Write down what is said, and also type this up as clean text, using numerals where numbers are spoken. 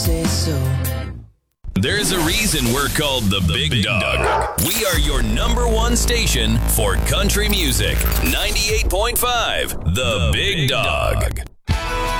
say so. There's a reason we're called the Big Dog. We are your number one station for country music. 98.5, The Big Dog.